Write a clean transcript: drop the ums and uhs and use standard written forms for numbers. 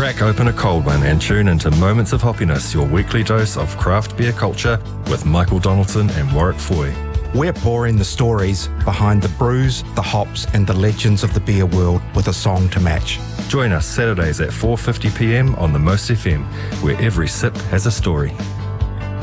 Crack open a cold one and tune into Moments of Hoppiness, your weekly dose of craft beer culture with Michael Donaldson and Warwick Foy. We're pouring the stories behind the brews, the hops and the legends of the beer world with a song to match. Join us Saturdays at 4:50 p.m. on the Most FM, where every sip has a story.